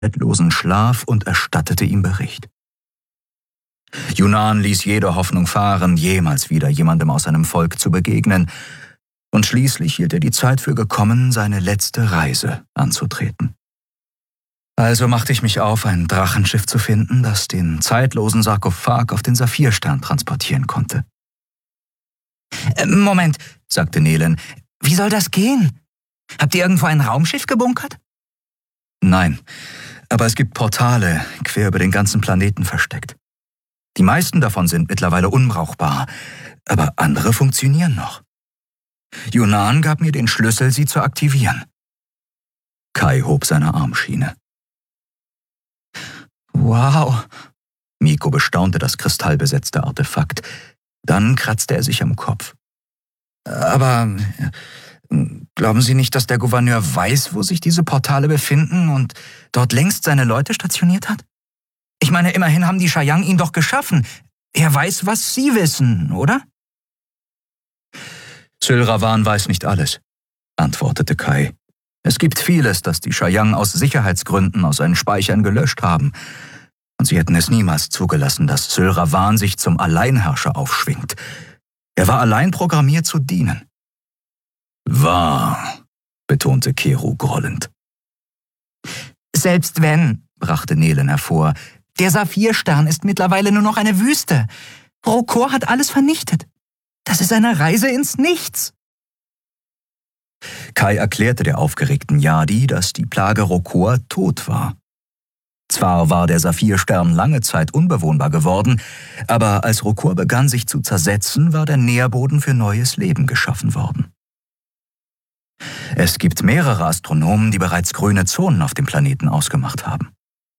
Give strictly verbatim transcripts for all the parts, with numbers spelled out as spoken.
bettlosen Schlaf und erstattete ihm Bericht. Yunan ließ jede Hoffnung fahren, jemals wieder jemandem aus seinem Volk zu begegnen, und schließlich hielt er die Zeit für gekommen, seine letzte Reise anzutreten. Also machte ich mich auf, ein Drachenschiff zu finden, das den zeitlosen Sarkophag auf den Saphirstern transportieren konnte. Äh, Moment, sagte Nehlen, wie soll das gehen? Habt ihr irgendwo ein Raumschiff gebunkert? Nein, aber es gibt Portale quer über den ganzen Planeten versteckt. Die meisten davon sind mittlerweile unbrauchbar, aber andere funktionieren noch. Yunan gab mir den Schlüssel, sie zu aktivieren. Kai hob seine Armschiene. Wow. Miko bestaunte das kristallbesetzte Artefakt. Dann kratzte er sich am Kopf. Aber glauben Sie nicht, dass der Gouverneur weiß, wo sich diese Portale befinden und dort längst seine Leute stationiert hat? Ich meine, immerhin haben die Shayang ihn doch geschaffen. Er weiß, was Sie wissen, oder? Syl Ravan weiß nicht alles, antwortete Kai. Es gibt vieles, das die Shayang aus Sicherheitsgründen aus seinen Speichern gelöscht haben. Und sie hätten es niemals zugelassen, dass Syl Ravan sich zum Alleinherrscher aufschwingt. Er war allein programmiert zu dienen. Wahr, betonte Keru grollend. Selbst wenn, brachte Nehlen hervor, der Saphirstern ist mittlerweile nur noch eine Wüste. Rokor hat alles vernichtet. Das ist eine Reise ins Nichts. Kai erklärte der aufgeregten Yadi, dass die Plage Rokor tot war. Zwar war der Saphirstern lange Zeit unbewohnbar geworden, aber als Rokor begann, sich zu zersetzen, war der Nährboden für neues Leben geschaffen worden. Es gibt mehrere Astronomen, die bereits grüne Zonen auf dem Planeten ausgemacht haben.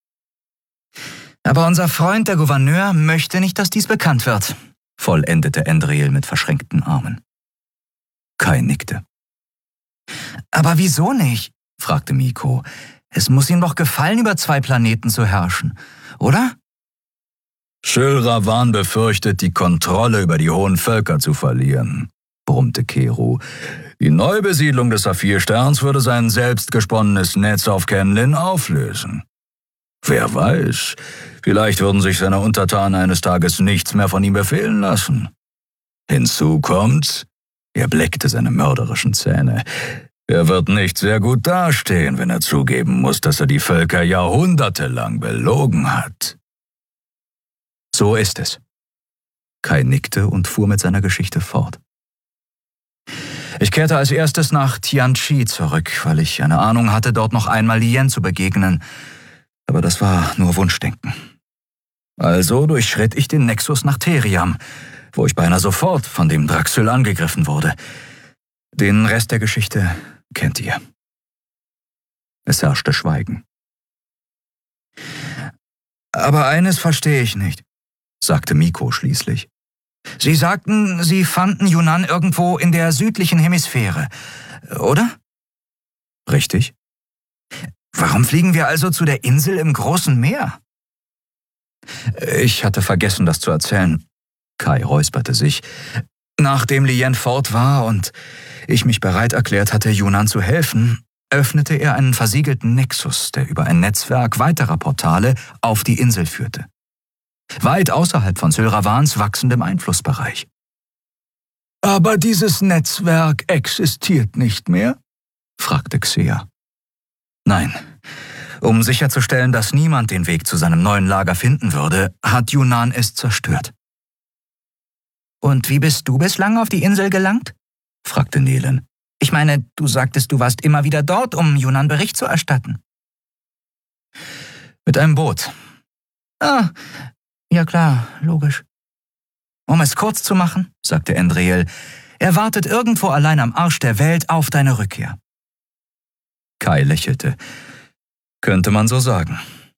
Aber unser Freund, der Gouverneur, möchte nicht, dass dies bekannt wird, vollendete Endreel mit verschränkten Armen. Kai nickte. Aber wieso nicht? Fragte Miko. Es muss ihm doch gefallen, über zwei Planeten zu herrschen, oder? Syl Ravan befürchtet, die Kontrolle über die hohen Völker zu verlieren, brummte Keru. Die Neubesiedlung des Saphirsterns würde sein selbstgesponnenes Netz auf Kenlin auflösen. Wer weiß, vielleicht würden sich seine Untertanen eines Tages nichts mehr von ihm befehlen lassen. Hinzu kommt, er bleckte seine mörderischen Zähne, er wird nicht sehr gut dastehen, wenn er zugeben muss, dass er die Völker jahrhundertelang belogen hat. So ist es. Kai nickte und fuhr mit seiner Geschichte fort. Ich kehrte als erstes nach Tianchi zurück, weil ich eine Ahnung hatte, dort noch einmal Lien zu begegnen. Aber das war nur Wunschdenken. Also durchschritt ich den Nexus nach Theriam, wo ich beinahe sofort von dem Draxyl angegriffen wurde. Den Rest der Geschichte kennt ihr. Es herrschte Schweigen. Aber eines verstehe ich nicht, sagte Miko schließlich. Sie sagten, Sie fanden Yunan irgendwo in der südlichen Hemisphäre, oder? Richtig. Warum fliegen wir also zu der Insel im großen Meer? Ich hatte vergessen, das zu erzählen. Kai räusperte sich. Nachdem Lien fort war und ich mich bereit erklärt hatte, Yunan zu helfen, öffnete er einen versiegelten Nexus, der über ein Netzwerk weiterer Portale auf die Insel führte. Weit außerhalb von Syl Ravans wachsendem Einflussbereich. »Aber dieses Netzwerk existiert nicht mehr?« fragte Xea. »Nein. Um sicherzustellen, dass niemand den Weg zu seinem neuen Lager finden würde, hat Yunan es zerstört.« »Und wie bist du bislang auf die Insel gelangt?« fragte Nehlen. »Ich meine, du sagtest, du warst immer wieder dort, um Yunan Bericht zu erstatten.« »Mit einem Boot.« »Ah, ja klar, logisch.« »Um es kurz zu machen«, sagte Endreel, »er wartet irgendwo allein am Arsch der Welt auf deine Rückkehr.« Kai lächelte. »Könnte man so sagen.«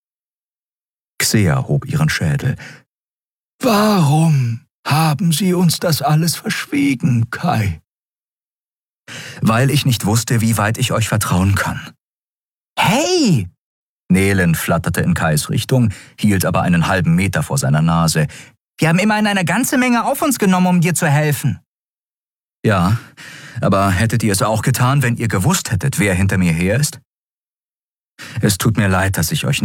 Xea hob ihren Schädel. »Warum haben Sie uns das alles verschwiegen, Kai?« »Weil ich nicht wusste, wie weit ich euch vertrauen kann.« »Hey!« Nehlen flatterte in Kais Richtung, hielt aber einen halben Meter vor seiner Nase. »Wir haben immerhin eine ganze Menge auf uns genommen, um dir zu helfen.« »Ja, aber hättet ihr es auch getan, wenn ihr gewusst hättet, wer hinter mir her ist?« Es tut mir leid, dass ich euch